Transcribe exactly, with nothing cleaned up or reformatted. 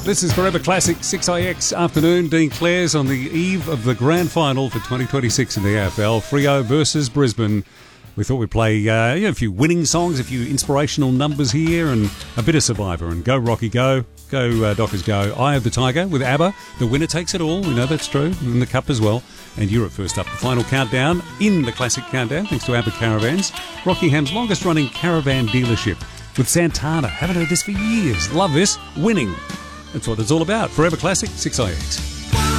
This is Forever Classic six I X afternoon. Dean Clare's on the eve of the grand final for twenty twenty-six in the A F L. Freo versus Brisbane. We thought we'd play uh, you know, a few winning songs, a few inspirational numbers here, and a bit of Survivor. And go Rocky go, go uh, Dockers go. Eye of the Tiger with ABBA. The winner takes it all. We know that's true. In the cup as well. And Europe first up. The final countdown in the classic countdown, thanks to ABBA Caravans. Rockingham's longest running caravan dealership with Santana. Haven't heard this for years. Love this. Winning. That's what it's all about. Forever Classic six I X.